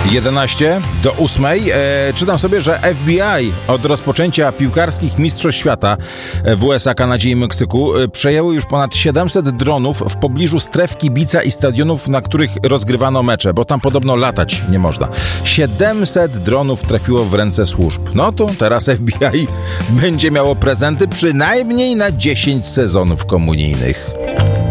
11 do 8. Czytam sobie, że FBI od rozpoczęcia piłkarskich mistrzostw świata w USA, Kanadzie i Meksyku przejęły już ponad 700 dronów w pobliżu stref kibica i stadionów, na których rozgrywano mecze, bo tam podobno latać nie można. 700 dronów trafiło w ręce służb. No to teraz FBI będzie miało prezenty przynajmniej na 10 sezonów komunijnych.